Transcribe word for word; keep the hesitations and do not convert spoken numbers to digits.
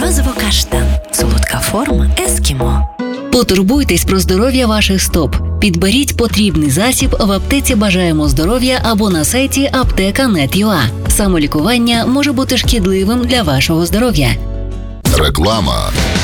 Морозиво-каштан. Солодка форма ескімо. Потурбуйтесь про здоров'я ваших стоп. Підберіть потрібний засіб в аптеці «Бажаємо здоров'я» або на сайті аптека крапка нет крапка ю а. Самолікування може бути шкідливим для вашого здоров'я. Реклама.